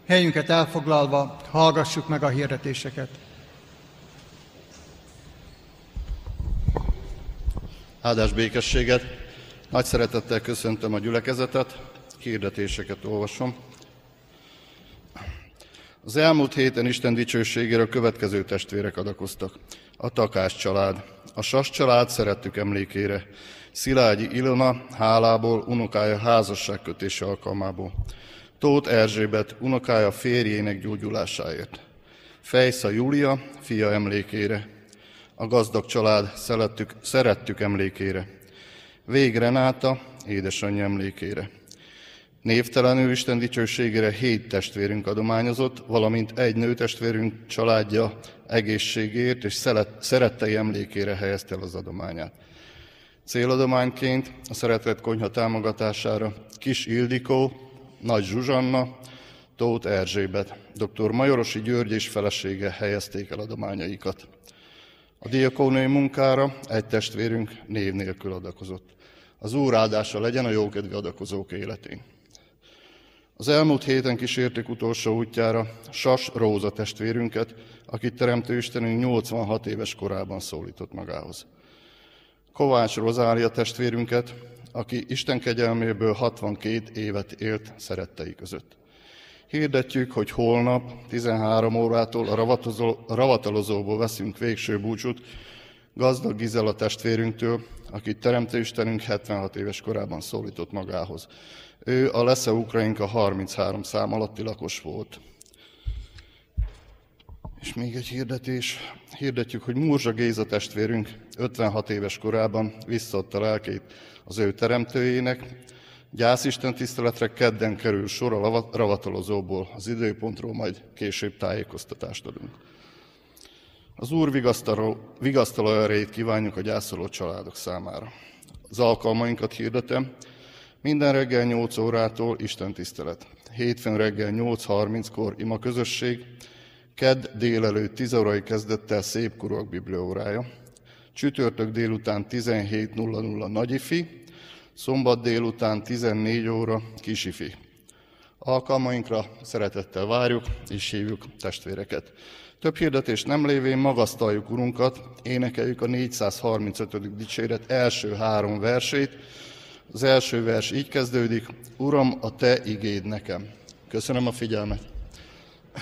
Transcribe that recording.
Helyünket elfoglalva hallgassuk meg a hirdetéseket. Áldás békességet! Nagy szeretettel köszöntöm a gyülekezetet, hirdetéseket olvasom. Az elmúlt héten Isten dicsőségére a következő testvérek adakoztak. A Takás család, a Sas család szerettük emlékére, Szilágyi Ilona hálából, unokája házasságkötése alkalmából, Tóth Erzsébet unokája férjének gyógyulásáért, Fejsza Júlia fia emlékére, a Gazdag család szerettük emlékére, Vég Renáta édesanyja emlékére. Névtelenül Isten dicsőségére 7 testvérünk adományozott, valamint egy nőtestvérünk családja egészségért és szerettei emlékére helyezte el az adományát. Céladományként a Szeretett Konyha támogatására Kis Ildikó, Nagy Zsuzsanna, Tóth Erzsébet, dr. Majorosi György és felesége helyezték el adományaikat. A diakóniai munkára egy testvérünk név nélkül adakozott. Az Úr áldása legyen a jókedvű adakozók életén. Az elmúlt héten kísérték utolsó útjára Sas Róza testvérünket, akit Teremtő Istenünk 86 éves korában szólított magához. Kovács Rozália testvérünket, aki Isten kegyelméből 62 évet élt szerettei között. Hirdetjük, hogy holnap 13 órától a ravatalozóból veszünk végső búcsút Gazdag Gizela testvérünktől, akit Teremtő Istenünk 76 éves korában szólított magához. Ő a Leszeu Ukrajinka 33 szám alatti lakos volt. És még egy hirdetés. Hirdetjük, hogy Murzsa Géza testvérünk 56 éves korában visszaadta lelkét az ő teremtőjének. Gyászisten tiszteletre kedden kerül sor a ravatalozóból. Az időpontról majd később tájékoztatást adunk. Az Úr vigasztaló erejét kívánjuk a gyászoló családok számára. Az alkalmainkat hirdetem. Minden reggel 8 órától Isten tisztelet. Hétfőn reggel 8:30-kor ima közösség. Kedd délelőtt 10 órai kezdettel szépkorúak bibliaórája. Csütörtök délután 17:00 nagyifi. Szombat délután 14 óra kisifi. Alkalmainkra szeretettel várjuk és hívjuk testvéreket. Több hirdetés nem lévén magasztaljuk Urunkat, énekeljük a 435. dicséret első 3 versét. Az első vers így kezdődik: Uram, a Te igéd nekem. Köszönöm a figyelmet!